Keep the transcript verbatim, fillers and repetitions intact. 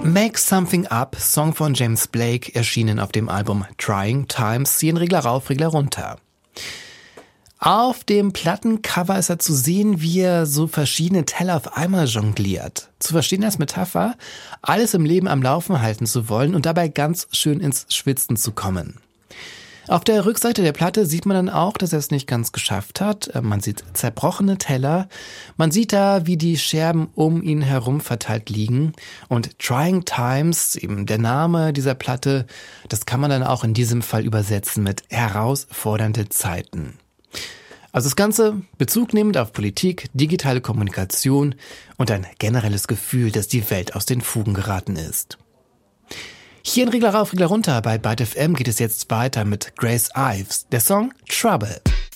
Make Something Up, Song von James Blake, erschienen auf dem Album Trying Times, ziehen Regler rauf, Regler runter. Auf dem Plattencover ist er zu sehen, wie er so verschiedene Teller auf einmal jongliert. Zu verstehen als Metapher, alles im Leben am Laufen halten zu wollen und dabei ganz schön ins Schwitzen zu kommen. Auf der Rückseite der Platte sieht man dann auch, dass er es nicht ganz geschafft hat. Man sieht zerbrochene Teller. Man sieht da, wie die Scherben um ihn herum verteilt liegen. Und Trying Times, eben der Name dieser Platte, das kann man dann auch in diesem Fall übersetzen mit herausfordernde Zeiten. Also das Ganze Bezug nehmend auf Politik, digitale Kommunikation und ein generelles Gefühl, dass die Welt aus den Fugen geraten ist. Hier in Regler rauf, Regler runter bei Byte F M geht es jetzt weiter mit Grace Ives, der Song Trouble.